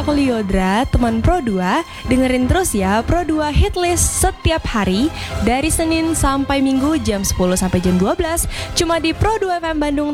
aku Liodra, teman Pro 2. Dengerin terus ya Pro 2 Hitlist setiap hari dari Senin sampai Minggu jam 10 sampai jam 12 cuma di Pro 2 FM Bandung